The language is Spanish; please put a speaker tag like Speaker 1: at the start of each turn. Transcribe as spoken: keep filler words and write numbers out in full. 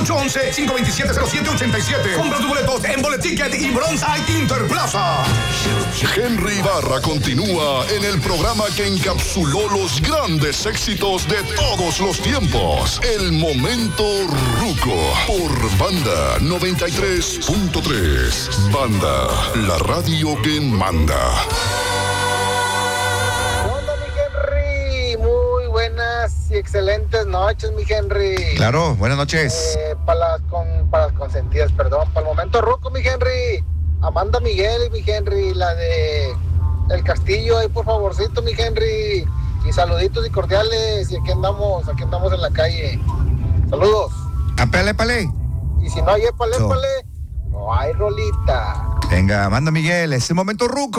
Speaker 1: ocho once, cinco veintisiete, cero siete ochenta y siete. Compra tus boletos en Boleticket y Bronzite Interplaza.
Speaker 2: Henry Ibarra continúa en el programa que encapsuló los grandes éxitos de todos los tiempos. El Momento Ruco por Banda noventa y tres punto tres. Banda, la radio que manda.
Speaker 3: Hola, mi Henry. Muy buenas y excelentes noches, mi Henry.
Speaker 4: Claro, buenas noches.
Speaker 3: Eh, para las con, para las consentidas, perdón. Para el Momento Ruco, mi Henry. Amanda Miguel, mi Henry. La de El Castillo, ahí por favorcito, mi Henry. Y saluditos y cordiales. Y aquí andamos, aquí andamos en la calle. Saludos.
Speaker 4: Apele, pale.
Speaker 3: Y si no hay épale,
Speaker 4: So.
Speaker 3: épale, no hay rolita.
Speaker 4: Venga, Amanda Miguel, es el Momento Ruco.